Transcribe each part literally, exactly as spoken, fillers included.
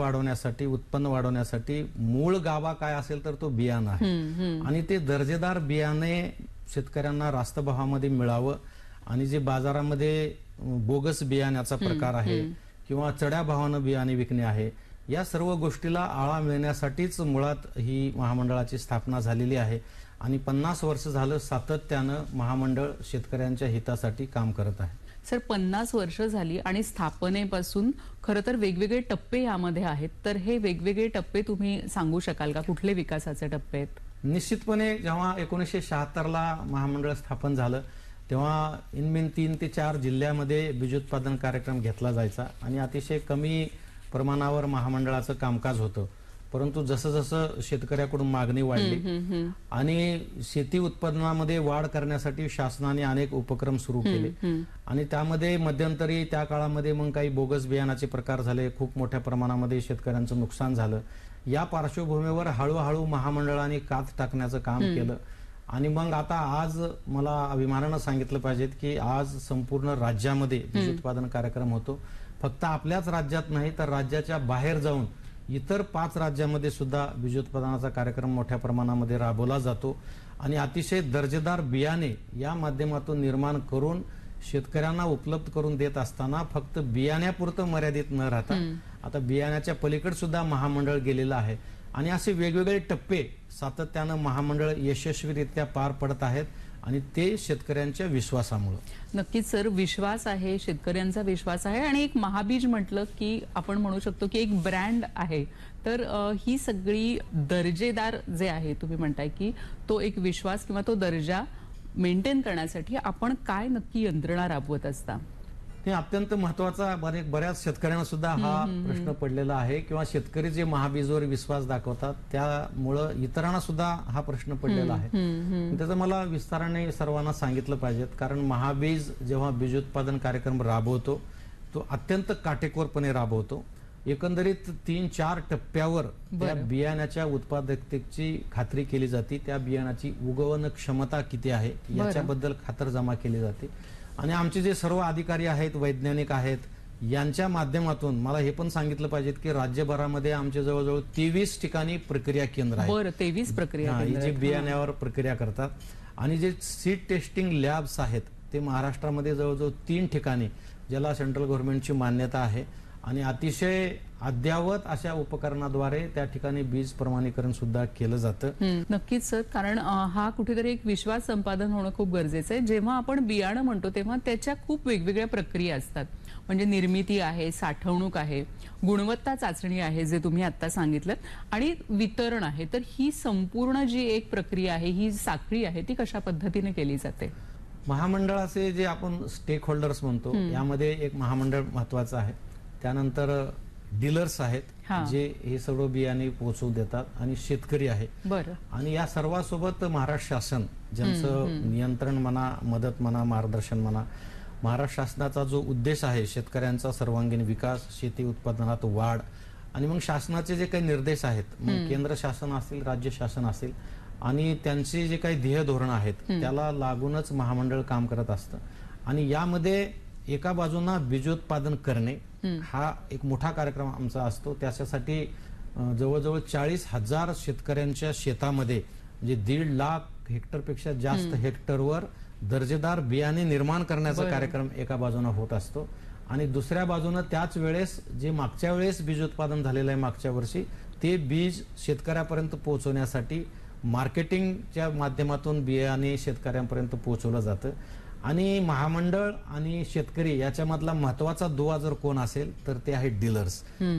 वाढवण्यासाठी, उत्पन्न वाढवण्यासाठी मूळ गाभा काय असेल तर तो बियाणं आहे आणि ते दर्जेदार बियाणे शेतकऱ्यांना रास्त भावामध्ये मिळावं आणि जे बाजारामध्ये बोगस बियाण्याचा प्रकार आहे किंवा चढ्या भावानं बियाणे विकणे आहे, या सर्व गोष्टीला आळा मिळण्यासाठीच मुळात ही महामंडळाची स्थापना झालेली आहे आणि पन्नास वर्ष झालं सातत्यानं महामंडळ शेतकऱ्यांच्या हितासाठी काम करत आहे. सर, पन्नास वर्ष झाली आणि स्थापनेपासून खरं तर वेगवेगळे टप्पे यामध्ये आहेत, तर हे वेगवेगळे टप्पे तुम्ही सांगू शकाल का? कुठले विकासाचे टप्पे आहेत? निश्चितपणे जेव्हा एकोणीसशे शहात्तर ला महामंडळ स्थापन झालं तेव्हा इनमीन तीन ते चार जिल्ह्यामध्ये बीजोत्पादन कार्यक्रम घेतला जायचा आणि अतिशय कमी प्रमाणावर महामंडळाचं कामकाज होतं. परंतु जसं जसं शेतकऱ्याकडून मागणी वाढली आणि शेती उत्पादनामध्ये वाढ करण्यासाठी शासनाने अनेक उपक्रम सुरू केले आणि त्यामध्ये मध्यंतरी त्या काळामध्ये मग काही बोगस बियाणाचे प्रकार झाले, खूप मोठ्या प्रमाणामध्ये शेतकऱ्यांचं नुकसान झालं. या पार्श्वभूमीवर हळूहळू महामंडळाने कात टाकण्याचं काम केलं आणि मग आता आज मला अभिमानानं सांगितलं पाहिजे की आज संपूर्ण राज्यामध्ये बीज उत्पादन कार्यक्रम होतो. फक्त आपल्याच राज्यात नाही तर राज्याच्या बाहेर जाऊन इतर पाच राज्यामध्ये सुद्धा बीजोत्पादनाचा कार्यक्रम मोठ्या प्रमाणामध्ये राबवला जातो आणि अतिशय दर्जेदार बियाणे या माध्यमातून निर्माण करून शेतकऱ्यांना उपलब्ध करून देत असताना फक्त बियाण्यापुरतं मर्यादित न राहता आता बियाण्याच्या पलीकडे सुद्धा महामंडळ गेलेलं आहे आणि असे वेगवेगळे टप्पे सातत्यानं महामंडळ यशस्वीरित्या पार पडत आहेत आणि ते शेतकऱ्यांच्या विश्वासामुळे. नक्कीच सर, विश्वास आहे, शेतकऱ्यांचा विश्वास आहे आणि एक महाबीज म्हटलं की आपण म्हणू शकतो की एक ब्रँड आहे. तर ही सगळी दर्जेदार जे आहे, तुम्ही म्हणताय की तो एक विश्वास किंवा तो दर्जा मेंटेन करण्यासाठी आपण काय नक्की यंत्रणा राबवत असता? हे अत्यंत महत्वाचा बऱ्याच शेतकऱ्यांना सुद्धा हा प्रश्न पडलेला आहे किंवा शेतकरी जे महाबीजवर विश्वास दाखवतात त्यामुळं इतरांना सुद्धा हा प्रश्न पडलेला आहे. त्याचं मला विस्ताराने सर्वांना सांगितलं पाहिजे, कारण महाबीज जेव्हा बीज उत्पादन कार्यक्रम राबवतो तो अत्यंत काटेकोरपणे राबवतो. एकंदरीत तीन चार टप्प्यावर त्या बियाण्याच्या उत्पादकतेची खात्री केली जाते, त्या बियाण्याची उगवण क्षमता किती आहे याच्याबद्दल खातरजमा केली जाते आणि आमचे जे सर्व अधिकारी आहेत, वैज्ञानिक आहेत, यांच्या माध्यमातून मला हे पण सांगितलं पाहिजे की राज्यभरामध्ये आमचे जवळजवळ तेवीस ठिकाणी प्रक्रिया केंद्र आहेत. बरं, तेवीस प्रक्रिया जे बियाण्यावर प्रक्रिया करतात आणि जे सीड टेस्टिंग लॅब्स आहेत ते महाराष्ट्रामध्ये जवळजवळ तीन ठिकाणी ज्याला सेंट्रल गव्हर्नमेंटची मान्यता आहे आणि अतिशय अद्यावत अशा उपकरणाद्वारे त्या ठिकाणी बीज प्रमाणीकरण सुद्धा केलं जातं. नक्कीच सर, कारण हा कुठेतरी एक विश्वास संपादन होणं खूप गरजेचं आहे. जेव्हा आपण बियाणं म्हणतो तेव्हा त्याच्या खूप वेगवेगळ्या प्रक्रिया असतात, म्हणजे निर्मिती आहे, साठवणूक आहे, गुणवत्ता चाचणी आहे जे तुम्ही आता सांगितलं आणि वितरण आहे. तर ही संपूर्ण जी एक प्रक्रिया आहे, ही साखळी आहे, ती कशा पद्धतीने केली जाते? महामंडळाचे जे आपण स्टेक होल्डर्स म्हणतो यामध्ये एक महामंडळ महत्वाचं आहे, त्यानंतर डीलर्स आहेत जे हे सर्व बियाणे पोहोचवू देतात आणि शेतकरी आहे. आणि या सर्वांसोबत महाराष्ट्र शासन ज्यांचं नियंत्रण म्हणा, मदत म्हणा, मार्गदर्शन म्हणा, महाराष्ट्र शासनाचा जो उद्देश आहे शेतकऱ्यांचा सर्वांगीण विकास, शेती उत्पादनात वाढ आणि मग शासनाचे जे काही निर्देश आहेत, मग केंद्र शासन असेल, राज्य शासन असेल आणि त्यांचे जे काही ध्येय धोरण आहेत त्याला लागूनच महामंडळ काम करत असतं आणि यामध्ये एका बाजूला बीजोत्पादन करणे हा एक मोठा कार्यक्रम आमचा असतो. त्याच्यासाठी जवळजवळ चाळीस हजार शेतकऱ्यांच्या शेतामध्ये म्हणजे दीड लाख हेक्टरपेक्षा जास्त हेक्टरवर दर्जेदार बियाणे निर्माण करण्याचा कार्यक्रम एका बाजूने होत असतो आणि दुसऱ्या बाजूने त्याच वेळेस जे मागच्या वेळेस बीज उत्पादन झालेलं आहे मागच्या वर्षी ते बीज शेतकऱ्यापर्यंत पोहोचवण्यासाठी मार्केटिंगच्या माध्यमातून बियाणे शेतकऱ्यांपर्यंत पोहोचवलं जातं. आणि महामंडळ आणि शेतकरी याच्यामधला महत्वाचा दुवा जर कोण असेल तर ते आहेत डीलर्स,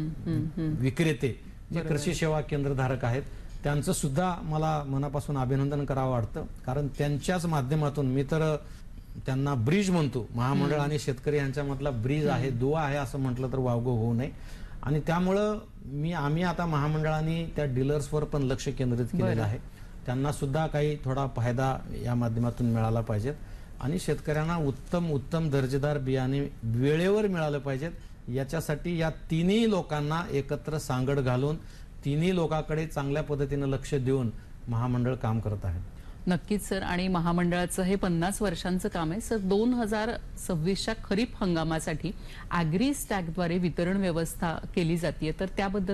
विक्रेते, जे कृषी सेवा केंद्रधारक आहेत. त्यांचं सुद्धा मला मनापासून अभिनंदन करावं वाटतं, कारण त्यांच्याच माध्यमातून मी तर त्यांना ब्रिज म्हणतो, महामंडळ आणि शेतकरी यांच्यामधला ब्रिज आहे, दुवा आहे असं म्हटलं तर वावगं होऊ नये. आणि त्यामुळं मी आम्ही आता महामंडळाने त्या डीलर्सवर पण लक्ष केंद्रित केलेलं आहे. त्यांना सुद्धा काही थोडा फायदा या माध्यमातून मिळाला पाहिजे आणि शेतकऱ्यांना उत्तम उत्तम दर्जेदार बियाणे वेळेवर मिळालं पाहिजेत. याच्यासाठी या तिन्ही लोकांना एकत्र सांगड घालून तिन्ही लोकांकडे चांगल्या पद्धतीने लक्ष देऊन महामंडळ काम करत आहे. नक्कीच सर, आणि महामंडळाचं हे पन्नास वर्षांचं काम आहे सर. दोन हजार सव्वीसच्या खरीप हंगामासाठी अॅग्री स्टॅकद्वारे वितरण व्यवस्था केली जाते, तर त्याबद्दल